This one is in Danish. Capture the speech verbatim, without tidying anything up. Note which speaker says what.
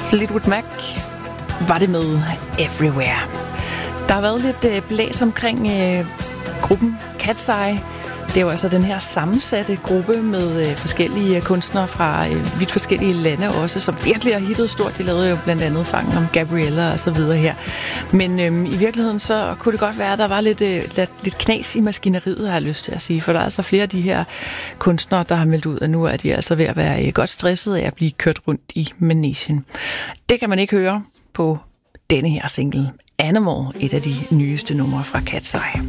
Speaker 1: Fleetwood Mac var det med Everywhere. Der har været lidt øh, blæs omkring øh, gruppen Cat's Eye. Det er jo altså den her sammensatte gruppe med øh, forskellige kunstnere fra øh, vidt forskellige lande også, som virkelig har hittet stort. De lavede jo blandt andet sangen om Gabriella og så videre her. Men øh, i virkeligheden så kunne det godt være, at der var lidt, øh, lidt, lidt knas i maskineriet, har jeg lyst til at sige. For der er altså flere af de her kunstnere, der har meldt ud, at nu er de altså ved at være øh, godt stressede af at blive kørt rundt i Manegen. Det kan man ikke høre på denne her single Animal, et af de nyeste numre fra Cat's Eye.